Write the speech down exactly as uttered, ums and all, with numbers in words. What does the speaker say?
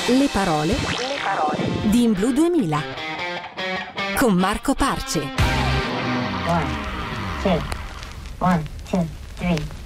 Le parole, le parole di In Blu duemila con Marco Parce. One, two, one, two, three.